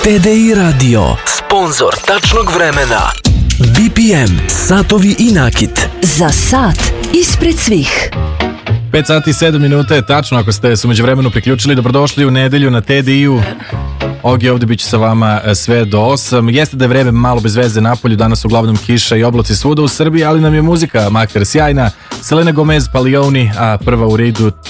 TDI Radio, sponsor tačnog vremena. BPM, satovi i nakit. Za sat ispred svih. 5 sati i 7 minuta je tačno, ako ste se umeđuvremenu priključili. Dobrodošli u nedelju na TDI-u. Ogi ovdje bit će sa vama sve do 8. Jeste da je vreme malo bez veze napolju, danas uglavnom kiša i oblaci svuda u Srbiji, ali nam je muzika makar sjajna. Selena Gomez, Palioni, a prva u redu